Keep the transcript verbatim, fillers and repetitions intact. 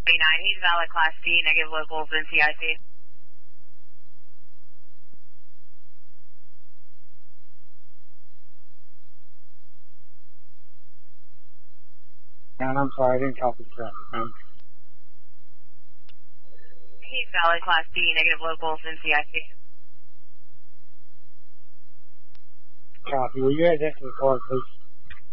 nine, he's valid Class D, negative locals in C I C. Man, I'm sorry, I didn't copy the traffic, man. He's valid Class D, negative locals in C I C. Copy. Will you add that to the card, please?